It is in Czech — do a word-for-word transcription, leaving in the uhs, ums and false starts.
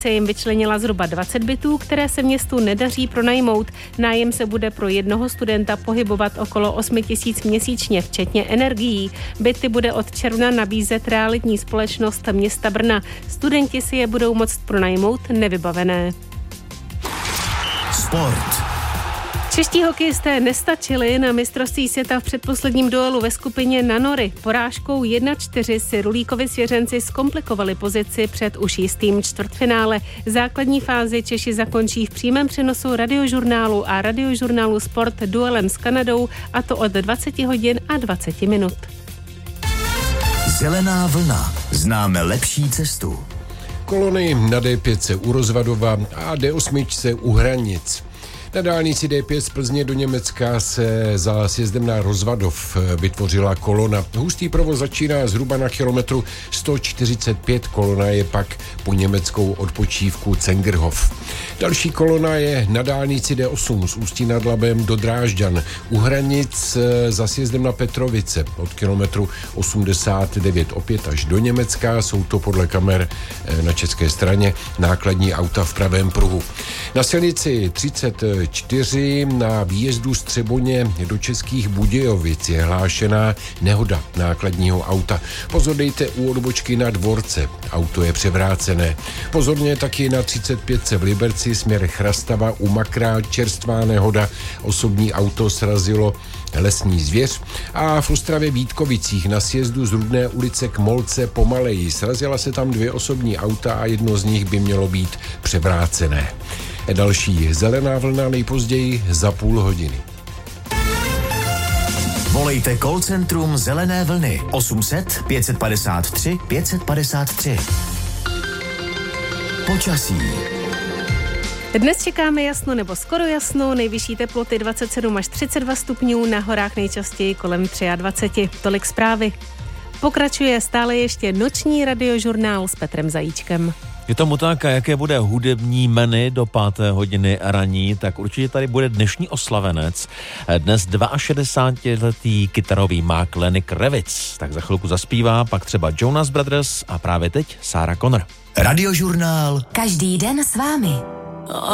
se jim vyčlenila zhruba dvacet bytů, které se městu nedaří pronajmout. Nájem se bude pro jednoho studenta pohybovat okolo osm tisíc měsíčně, včetně energií. Byty bude od června nabízet realitní společnost města Brna. Studenti si je budou moct pronajmout nevybavené. Sport. Čeští hokejisté nestačili na mistrovství světa v předposledním duelu ve skupině na nory. Porážkou jedna čtyři si Rulíkovi svěřenci zkomplikovali pozici před už jistým čtvrtfinále. Základní fázi Češi zakončí v přímém přenosu Radiožurnálu a Radiožurnálu Sport duelem s Kanadou, a to od dvacet hodin a dvacet minut. Zelená vlna. Známe lepší cestu. Kolony na D pět u Rozvadova a D osm u Hranic. Na dálnici D pět z Plzně do Německa se za sjezdem na Rozvadov vytvořila kolona. Hustý provoz začíná zhruba na kilometru sto čtyřicet pět, kolona je pak po německou odpočívku Cengerhof. Další kolona je na dálnici D osm z Ústí nad Labem do Drážďan. U Hranic za sjezdem na Petrovice od kilometru osmdesát devět opět až do Německa. Jsou to podle kamer na české straně nákladní auta v pravém pruhu. Na silnici třicet čtyři na výjezdu z Třeboně do Českých Budějovic je hlášená nehoda nákladního auta. Pozor dejte u odbočky na Dvorce, auto je převrácené. Pozorně taky na třicet pět v Liberci směr Chrastava u Makra, čerstvá nehoda, osobní auto srazilo lesní zvěř. A v Ostravě Vítkovicích na sjezdu z Rudné ulice k Molce pomaleji srazila se tam dvě osobní auta a jedno z nich by mělo být převrácené. Další zelená vlna nejpozději za půl hodiny. Volejte call centrum Zelené vlny osm set pět padesát tři pět padesát tři. Počasí. Dnes čekáme jasno nebo skoro jasno, nejvyšší teploty dvacet sedm až třicet dva stupňů, na horách nejčastěji kolem dvacet tři. Tolik zprávy. Pokračuje stále ještě noční Radiožurnál s Petrem Zajíčkem. Je tomu tak, a jaké bude hudební menu do páté hodiny raní, tak určitě tady bude dnešní oslavenec. Dnes šedesátiletý kytarový mák Lenny Kravitz. Tak za chvilku zaspívá, pak třeba Jonas Brothers a právě teď Sarah Connor. Radiožurnál. Každý den s vámi.